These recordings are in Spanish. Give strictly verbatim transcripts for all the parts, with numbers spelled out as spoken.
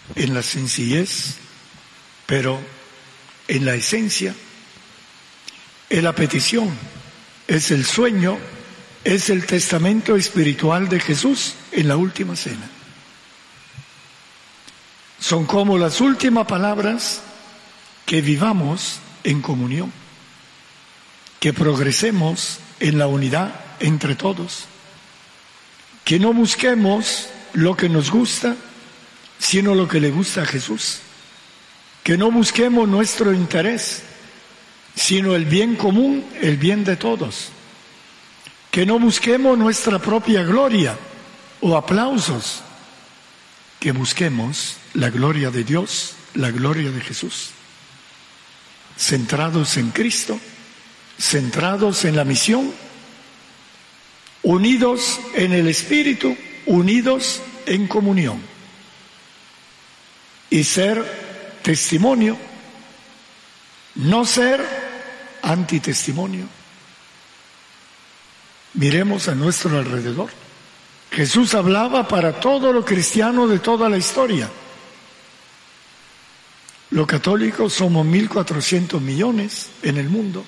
en la sencillez, pero en la esencia, es la petición, es el sueño, es el testamento espiritual de Jesús en la última cena. Son como las últimas palabras que vivamos en comunión, que progresemos en la unidad entre todos, que no busquemos lo que nos gusta, sino lo que le gusta a Jesús, que no busquemos nuestro interés, sino el bien común, el bien de todos, que no busquemos nuestra propia gloria o aplausos, que busquemos la gloria de Dios, la gloria de Jesús, centrados en Cristo, centrados en la misión, unidos en el Espíritu, unidos en comunión, y ser testimonio, no ser antitestimonio. Miremos a nuestro alrededor. Jesús hablaba para todos los cristianos de toda la historia. Los católicos somos mil cuatrocientos millones en el mundo.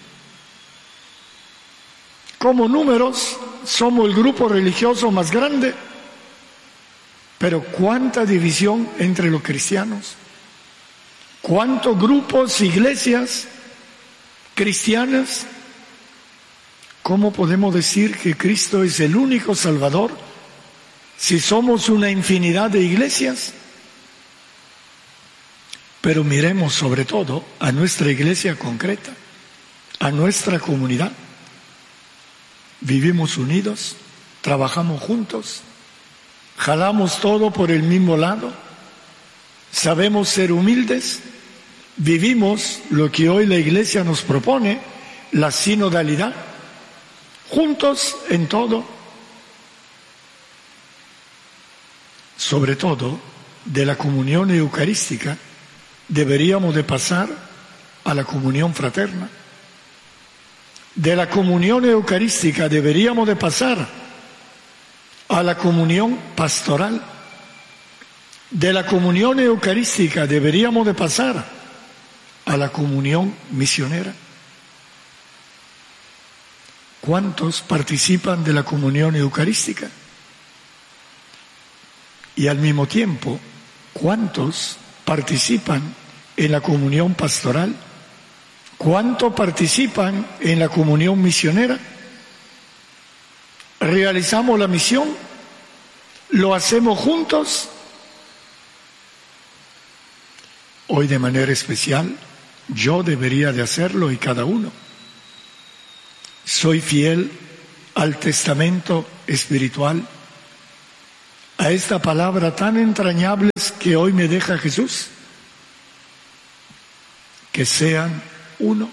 Como números, somos el grupo religioso más grande, pero ¿cuánta división entre los cristianos? ¿Cuántos grupos, iglesias cristianas? ¿Cómo podemos decir que Cristo es el único Salvador si somos una infinidad de iglesias? Pero miremos sobre todo a nuestra iglesia concreta, a nuestra comunidad. Vivimos unidos, trabajamos juntos, jalamos todo por el mismo lado, sabemos ser humildes, vivimos lo que hoy la iglesia nos propone, la sinodalidad, juntos en todo. Sobre todo, de la comunión eucarística deberíamos de pasar a la comunión fraterna. De la comunión eucarística deberíamos de pasar a la comunión pastoral. De la comunión eucarística deberíamos de pasar a la comunión misionera. ¿Cuántos participan de la comunión eucarística? Y al mismo tiempo, ¿cuántos participan en la comunión pastoral? ¿Cuántos participan en la comunión misionera? ¿Realizamos la misión? ¿Lo hacemos juntos? Hoy de manera especial, yo debería de hacerlo y cada uno. Soy fiel al testamento espiritual, a esta palabra tan entrañable que hoy me deja Jesús, que sean uno.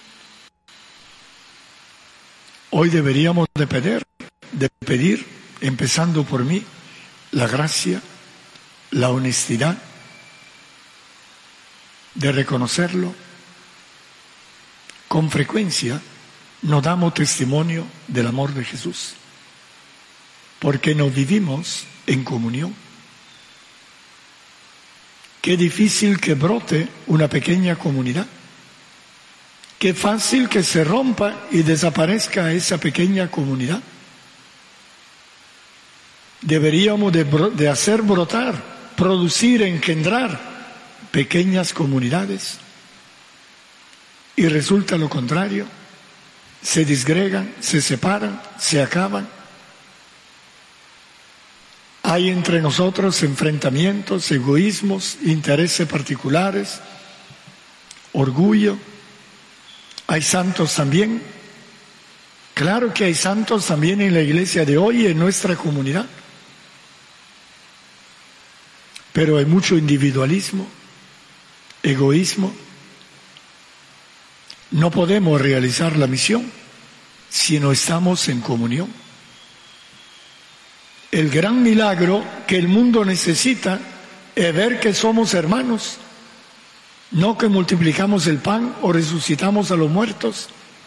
Hoy deberíamos de pedir, de pedir, empezando por mí, la gracia, la honestidad, de reconocerlo. Con frecuencia no damos testimonio del amor de Jesús, porque no vivimos en comunión. Qué difícil que brote una pequeña comunidad. Qué fácil que se rompa y desaparezca esa pequeña comunidad. Deberíamos de, de hacer brotar, producir, engendrar pequeñas comunidades. Y resulta lo contrario. Se disgregan, se separan, se acaban. Hay entre nosotros enfrentamientos, egoísmos, intereses particulares, orgullo. Hay santos también. Claro que hay santos también en la iglesia de hoy, en nuestra comunidad. Pero hay mucho individualismo, egoísmo. No podemos realizar la misión si no estamos en comunión. El gran milagro que el mundo necesita es ver que somos hermanos, no que multiplicamos el pan o resucitamos a los muertos.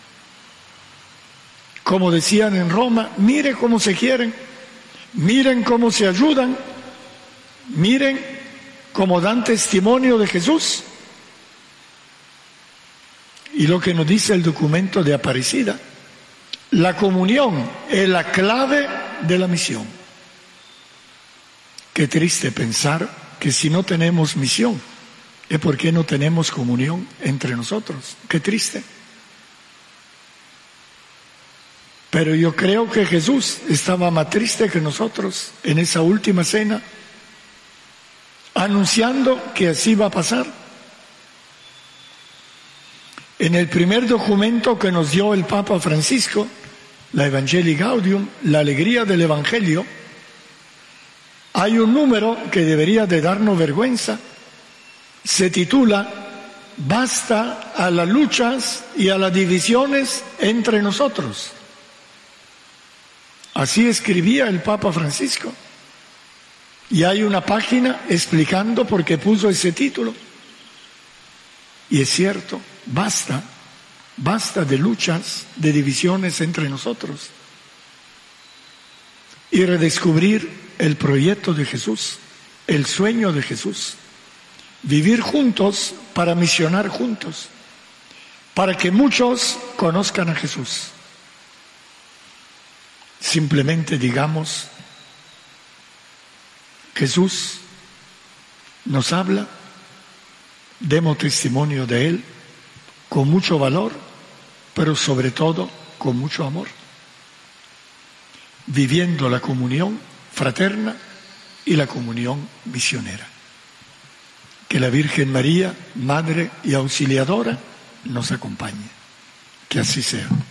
Como decían en Roma, miren cómo se quieren, miren cómo se ayudan, miren como dan testimonio de Jesús. Y lo que nos dice el documento de Aparecida, la comunión es la clave de la misión. Qué triste pensar que si no tenemos misión, es porque no tenemos comunión entre nosotros. Qué triste. Pero yo creo que Jesús estaba más triste que nosotros en esa última cena, anunciando que así va a pasar. En el primer documento que nos dio el Papa Francisco, la Evangelii Gaudium, la alegría del Evangelio, hay un número que debería de darnos vergüenza. Se titula "Basta a las luchas y a las divisiones entre nosotros". Así escribía el Papa Francisco. Y hay una página explicando por qué puso ese título. Y es cierto, basta, basta de luchas, de divisiones entre nosotros. Y redescubrir el proyecto de Jesús, el sueño de Jesús. Vivir juntos para misionar juntos, para que muchos conozcan a Jesús. Simplemente digamos, Jesús nos habla, demos testimonio de Él con mucho valor, pero sobre todo con mucho amor, viviendo la comunión fraterna y la comunión misionera. Que la Virgen María, Madre y Auxiliadora, nos acompañe. Que así sea.